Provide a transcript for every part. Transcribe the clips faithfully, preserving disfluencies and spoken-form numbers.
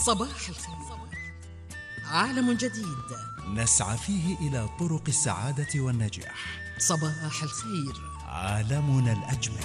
صباح الخير. عالم جديد نسعى فيه إلى طرق السعادة والنجاح. صباح الخير. عالمنا الأجمل.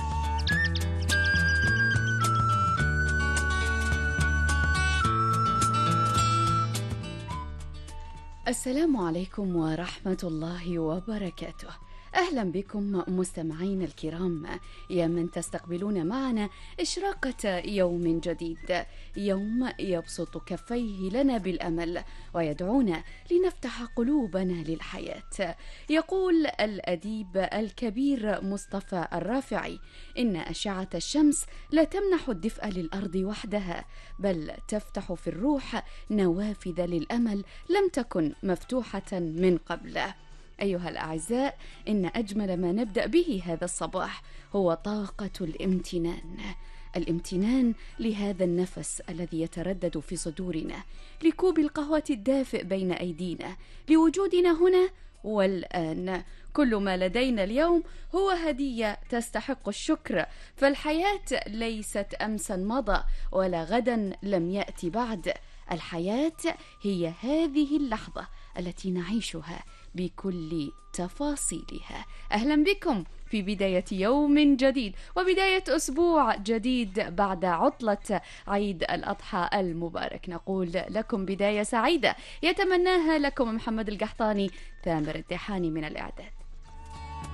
السلام عليكم ورحمة الله وبركاته. أهلا بكم مستمعين الكرام، يا من تستقبلون معنا إشراقة يوم جديد، يوم يبسط كفيه لنا بالأمل ويدعونا لنفتح قلوبنا للحياة. يقول الأديب الكبير مصطفى الرافعي: إن أشعة الشمس لا تمنح الدفء للأرض وحدها، بل تفتح في الروح نوافذ للأمل لم تكن مفتوحة من قبل. أيها الأعزاء، إن أجمل ما نبدأ به هذا الصباح هو طاقة الامتنان. الامتنان لهذا النفس الذي يتردد في صدورنا، لكوب القهوة الدافئ بين أيدينا، لوجودنا هنا والآن. كل ما لدينا اليوم هو هدية تستحق الشكر، فالحياة ليست أمسا مضى ولا غدا لم يأتي بعد. الحياة هي هذه اللحظة التي نعيشها بكل تفاصيلها. أهلا بكم في بداية يوم جديد وبداية أسبوع جديد بعد عطلة عيد الأضحى المبارك. نقول لكم بداية سعيدة يتمناها لكم محمد القحطاني، ثامر الدحاني من الإعداد.